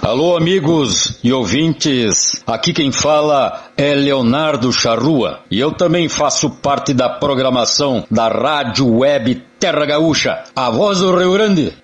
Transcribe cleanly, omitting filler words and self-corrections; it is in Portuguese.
Alô, amigos e ouvintes, aqui quem fala é Leonardo Charrua e eu também faço parte da programação da Rádio Web Terra Gaúcha, a voz do Rio Grande.